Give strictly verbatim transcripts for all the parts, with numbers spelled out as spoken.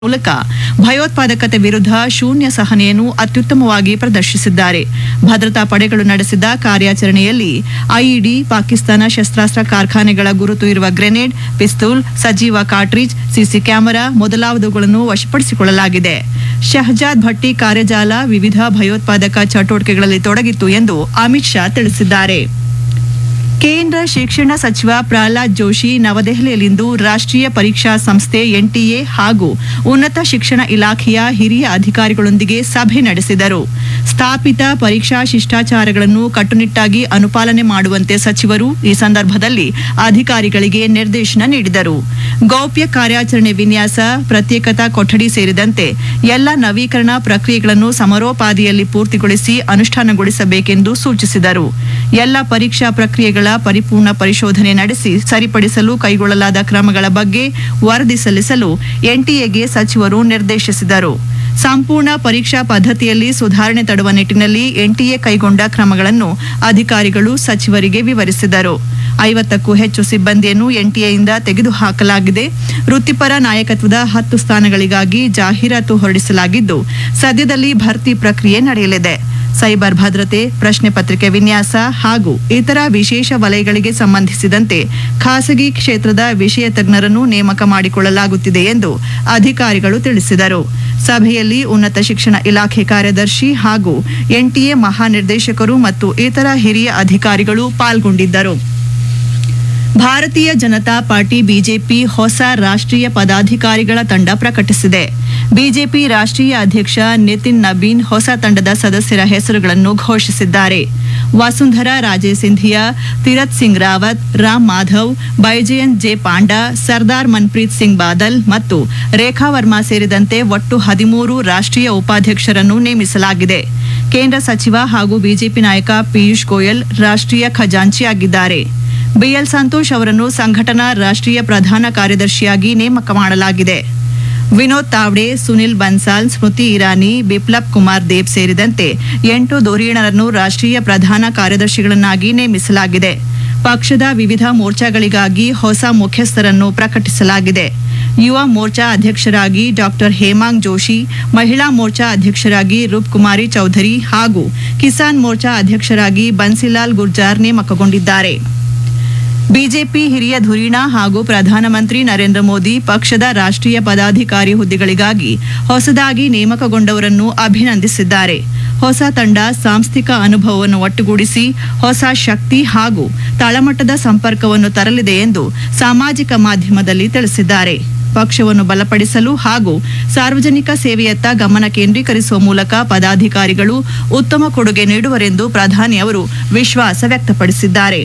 ಮೂಲಕ ಭಯೋತ್ಪಾದಕತೆ ವಿರುದ್ಧ ಶೂನ್ಯ ಸಹನೆಯನ್ನು ಅತ್ಯುತ್ತಮವಾಗಿ ಪ್ರದರ್ಶಿಸಿದ್ದಾರೆ. ಭದ್ರತಾ ಪಡೆಗಳು ನಡೆಸಿದ ಕಾರ್ಯಾಚರಣೆಯಲ್ಲಿ ಐಇಡಿ, ಪಾಕಿಸ್ತಾನ ಶಸ್ತ್ರಾಸ್ತ್ರ ಕಾರ್ಖಾನೆಗಳ ಗುರುತು ಇರುವ ಗ್ರೆನೇಡ್, ಪಿಸ್ತೂಲ್, ಸಜೀವ ಕಾರ್ಟ್ರಿಜ್, ಸಿಸಿ ಕ್ಯಾಮೆರಾ ಮೊದಲಾದವುಗಳನ್ನು ವಶಪಡಿಸಿಕೊಳ್ಳಲಾಗಿದೆ. ಶಹಜಾದ್ ಭಟ್ಟಿ ಕಾರ್ಯಜಾಲ ವಿವಿಧ ಭಯೋತ್ಪಾದಕ ಚಟುವಟಿಕೆಗಳಲ್ಲಿ ತೊಡಗಿತ್ತು ಎಂದು ಅಮಿತ್ ಶಾ ತಿಳಿಸಿದ್ದಾರೆ. ಕೇಂದ್ರ ಶಿಕ್ಷಣ ಸಚಿವ ಪ್ರಹ್ಲಾದ್ ಜೋಶಿ ನವದೆಹಲಿಯಲ್ಲಿಂದು ರಾಷ್ಟ್ರೀಯ ಪರೀಕ್ಷಾ ಸಂಸ್ಥೆ ಎನ್ಟಿಎ ಹಾಗೂ ಉನ್ನತ ಶಿಕ್ಷಣ ಇಲಾಖೆಯ ಹಿರಿಯ ಅಧಿಕಾರಿಗಳೊಂದಿಗೆ ಸಭೆ ನಡೆಸಿದರು. ಸ್ಥಾಪಿತ ಪರೀಕ್ಷಾ ಶಿಷ್ಟಾಚಾರಗಳನ್ನು ಕಟ್ಟುನಿಟ್ಟಾಗಿ ಅನುಪಾಲನೆ ಮಾಡುವಂತೆ ಸಚಿವರು ಈ ಸಂದರ್ಭದಲ್ಲಿ ಅಧಿಕಾರಿಗಳಿಗೆ ನಿರ್ದೇಶನ ನೀಡಿದರು. ಗೌಪ್ಯ ಕಾರ್ಯಾಚರಣೆ ವಿನ್ಯಾಸ, ಪ್ರತ್ಯೇಕತಾ ಕೊಠಡಿ ಸೇರಿದಂತೆ ಎಲ್ಲ ನವೀಕರಣ ಪ್ರಕ್ರಿಯೆಗಳನ್ನು ಸಮರೋಪಾದಿಯಲ್ಲಿ ಪೂರ್ತಿಗೊಳಿಸಿ ಅನುಷ್ಠಾನಗೊಳಿಸಬೇಕೆಂದು ಸೂಚಿಸಿದರು. ಎಲ್ಲ ಪರೀಕ್ಷಾ ಪ್ರಕ್ರಿಯೆಗಳ ಪರಿಪೂರ್ಣ ಪರಿಶೋಧನೆ ನಡೆಸಿ ಸರಿಪಡಿಸಲು ಕೈಗೊಳ್ಳಲಾದ ಕ್ರಮಗಳ ಬಗ್ಗೆ ವರದಿ ಸಲ್ಲಿಸಲು ಎನ್ಟಿಎಗೆ ಸಚಿವರು ನಿರ್ದೇಶಿಸಿದರು. ಸಂಪೂರ್ಣ ಪರೀಕ್ಷಾ ಪದ್ಧತಿಯಲ್ಲಿ ಸುಧಾರಣೆ ತರುವ ನಿಟ್ಟಿನಲ್ಲಿ ಎನ್ಟಿಎ ಕೈಗೊಂಡ ಕ್ರಮಗಳನ್ನು ಅಧಿಕಾರಿಗಳು ಸಚಿವರಿಗೆ ವಿವರಿಸಿದರು. ಐವತ್ತಕ್ಕೂ ಹೆಚ್ಚು ಸಿಬ್ಬಂದಿಯನ್ನು ಎನ್ಟಿಎಯಿಂದ ತೆಗೆದುಹಾಕಲಾಗಿದೆ. ವೃತ್ತಿಪರ ನಾಯಕತ್ವದ ಹತ್ತು ಸ್ಥಾನಗಳಿಗಾಗಿ ಜಾಹೀರಾತು ಹೊರಡಿಸಲಾಗಿದ್ದು, ಸದ್ಯದಲ್ಲಿ ಭರ್ತಿ ಪ್ರಕ್ರಿಯೆ ನಡೆಯಲಿದೆ. ಸೈಬರ್ ಭದ್ರತೆ, ಪ್ರಶ್ನೆ ಪತ್ರಿಕೆ ವಿನ್ಯಾಸ ಹಾಗೂ ಇತರ ವಿಶೇಷ ವಲಯಗಳಿಗೆ ಸಂಬಂಧಿಸಿದಂತೆ ಖಾಸಗಿ ಕ್ಷೇತ್ರದ ವಿಷಯ ತಜ್ಞರನ್ನು ನೇಮಕ ಮಾಡಿಕೊಳ್ಳಲಾಗುತ್ತಿದೆ ಎಂದು ಅಧಿಕಾರಿಗಳು ತಿಳಿಸಿದರು. ಸಭೆಯಲ್ಲಿ ಉನ್ನತ ಶಿಕ್ಷಣ ಇಲಾಖೆ ಕಾರ್ಯದರ್ಶಿ ಹಾಗೂ ಎನ್ಟಿಎ ಮಹಾನಿರ್ದೇಶಕರು ಮತ್ತು ಇತರ ಹಿರಿಯ ಅಧಿಕಾರಿಗಳು ಪಾಲ್ಗೊಂಡಿದ್ದರು. ಭಾರತೀಯ ಜನತಾ ಪಾರ್ಟಿ ಬಿಜೆಪಿ ಹೊಸ ರಾಷ್ಟ್ರೀಯ ಪದಾಧಿಕಾರಿಗಳ ತಂಡ ಪ್ರಕಟಿಸಿದೆ. ಬಿಜೆಪಿ ರಾಷ್ಟ್ರೀಯ ಅಧ್ಯಕ್ಷ ನಿತಿನ್ ನಬೀನ್ ಹೊಸ ತಂಡದ ಸದಸ್ಯರ ಹೆಸರುಗಳನ್ನು ಘೋಷಿಸಿದ್ದಾರೆ. ವಸುಂಧರಾ ರಾಜೇ ಸಿಂಧಿಯಾ, ತೀರತ್ ಸಿಂಗ್ ರಾವತ್, ರಾಮ್ ಮಾಧವ್, ಬೈಜಯಂತ್ ಜೆ ಪಾಂಡಾ, ಸರ್ದಾರ್ ಮನ್ಪ್ರೀತ್ ಸಿಂಗ್ ಬಾದಲ್ ಮತ್ತು ರೇಖಾ ವರ್ಮಾ ಸೇರಿದಂತೆ ಒಟ್ಟು ಹದಿಮೂರು ರಾಷ್ಟ್ರೀಯ ಉಪಾಧ್ಯಕ್ಷರನ್ನು ನೇಮಿಸಲಾಗಿದೆ. ಕೇಂದ್ರ ಸಚಿವ ಹಾಗೂ ಬಿಜೆಪಿ ನಾಯಕ ಪಿಯೂಷ್ ಗೋಯಲ್ ರಾಷ್ಟ್ರೀಯ ಖಜಾಂಚಿಯಾಗಿದ್ದಾರೆ. ಬಿಎಲ್ ಸಂತೋಷ್ ಅವರನ್ನು ಸಂಘಟನಾ ರಾಷ್ಟ್ರೀಯ ಪ್ರಧಾನ ಕಾರ್ಯದರ್ಶಿಯಾಗಿ ನೇಮಕ ಮಾಡಲಾಗಿದೆ. ವಿನೋದ್ ತಾವ್ಡೆ, ಸುನಿಲ್ ಬನ್ಸಾಲ್, ಸ್ಮೃತಿ ಇರಾನಿ, ಬಿಪ್ಲಬ್ ಕುಮಾರ್ ದೇವ್ ಸೇರಿದಂತೆ ಎಂಟು ಧುರೀಣರನ್ನು ರಾಷ್ಟ್ರೀಯ ಪ್ರಧಾನ ಕಾರ್ಯದರ್ಶಿಗಳನ್ನಾಗಿ ನೇಮಿಸಲಾಗಿದೆ. ಪಕ್ಷದ ವಿವಿಧ ಮೋರ್ಚಾಗಳಿಗಾಗಿ ಹೊಸ ಮುಖ್ಯಸ್ಥರನ್ನು ಪ್ರಕಟಿಸಲಾಗಿದೆ. ಯುವ ಮೋರ್ಚಾ ಅಧ್ಯಕ್ಷರಾಗಿ ಡಾಕ್ಟರ್ ಹೇಮಾಂಗ್ ಜೋಶಿ, ಮಹಿಳಾ ಮೋರ್ಚಾ ಅಧ್ಯಕ್ಷರಾಗಿ ರೂಪ್ ಕುಮಾರಿ ಚೌಧರಿ ಹಾಗೂ ಕಿಸಾನ್ ಮೋರ್ಚಾ ಅಧ್ಯಕ್ಷರಾಗಿ ಬನ್ಸಿಲಾಲ್ ಗುರ್ಜಾರ್ ನೇಮಕಗೊಂಡಿದ್ದಾರೆ. ಬಿಜೆಪಿ ಹಿರಿಯ ಧುರೀಣ ಹಾಗೂ ಪ್ರಧಾನಮಂತ್ರಿ ನರೇಂದ್ರ ಮೋದಿ ಪಕ್ಷದ ರಾಷ್ಟ್ರೀಯ ಪದಾಧಿಕಾರಿ ಹುದ್ದೆಗಳಿಗಾಗಿ ಹೊಸದಾಗಿ ನೇಮಕಗೊಂಡವರನ್ನು ಅಭಿನಂದಿಸಿದ್ದಾರೆ. ಹೊಸ ತಂಡ ಸಾಂಸ್ಥಿಕ ಅನುಭವವನ್ನು ಒಟ್ಟುಗೂಡಿಸಿ ಹೊಸ ಶಕ್ತಿ ಹಾಗೂ ತಳಮಟ್ಟದ ಸಂಪರ್ಕವನ್ನು ತರಲಿದೆ ಎಂದು ಸಾಮಾಜಿಕ ಮಾಧ್ಯಮದಲ್ಲಿ ತಿಳಿಸಿದ್ದಾರೆ. ಪಕ್ಷವನ್ನು ಬಲಪಡಿಸಲು ಹಾಗೂ ಸಾರ್ವಜನಿಕ ಸೇವೆಯತ್ತ ಗಮನ ಕೇಂದ್ರೀಕರಿಸುವ ಮೂಲಕ ಪದಾಧಿಕಾರಿಗಳು ಉತ್ತಮ ಕೊಡುಗೆ ನೀಡುವರೆಂದು ಪ್ರಧಾನಿ ಅವರು ವಿಶ್ವಾಸ ವ್ಯಕ್ತಪಡಿಸಿದ್ದಾರೆ.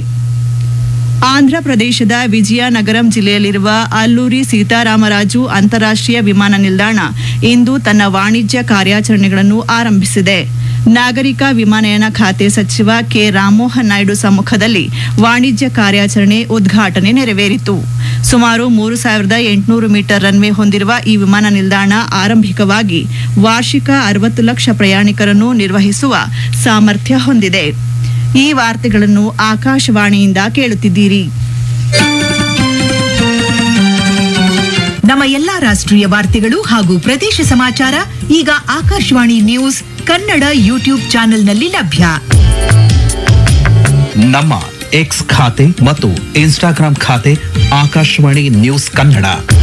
ಆಂಧ್ರಪ್ರದೇಶದ ವಿಜಯನಗರಂ ಜಿಲ್ಲೆಯಲ್ಲಿರುವ ಅಲ್ಲೂರಿ ಸೀತಾರಾಮರಾಜು ಅಂತಾರಾಷ್ಟ್ರೀಯ ವಿಮಾನ ನಿಲ್ದಾಣ ಇಂದು ತನ್ನ ವಾಣಿಜ್ಯ ಕಾರ್ಯಾಚರಣೆಗಳನ್ನು ಆರಂಭಿಸಿದೆ. ನಾಗರಿಕ ವಿಮಾನಯಾನ ಖಾತೆ ಸಚಿವ ಕೆ ರಾಮಮೋಹನ್ ನಾಯ್ಡು ಸಮ್ಮುಖದಲ್ಲಿ ವಾಣಿಜ್ಯ ಕಾರ್ಯಾಚರಣೆ ಉದ್ಘಾಟನೆ ನೆರವೇರಿತು. ಸುಮಾರು ಮೂರು ಸಾವಿರದ ಎಂಟುನೂರು ಮೀಟರ್ ರನ್ವೇ ಹೊಂದಿರುವ ಈ ವಿಮಾನ ನಿಲ್ದಾಣ ಆರಂಭಿಕವಾಗಿ ವಾರ್ಷಿಕ ಅರವತ್ತು ಲಕ್ಷ ಪ್ರಯಾಣಿಕರನ್ನು ನಿರ್ವಹಿಸುವ ಸಾಮರ್ಥ್ಯ ಹೊಂದಿದೆ. ಈ ವಾರ್ತೆಗಳನ್ನು ಆಕಾಶವಾಣಿಯಿಂದ ಕೇಳುತ್ತಿದ್ದೀರಿ. ನಮ್ಮ ಎಲ್ಲಾ ರಾಷ್ಟ್ರೀಯ ವಾರ್ತೆಗಳು ಹಾಗೂ ಪ್ರದೇಶ ಸಮಾಚಾರ ಈಗ ಆಕಾಶವಾಣಿ ನ್ಯೂಸ್ ಕನ್ನಡ ಯೂಟ್ಯೂಬ್ ಚಾನೆಲ್ನಲ್ಲಿ ಲಭ್ಯ. ನಮ್ಮ ಎಕ್ಸ್ ಖಾತೆ ಮತ್ತು ಇನ್ಸ್ಟಾಗ್ರಾಂ ಖಾತೆ ಆಕಾಶವಾಣಿ ನ್ಯೂಸ್ ಕನ್ನಡ.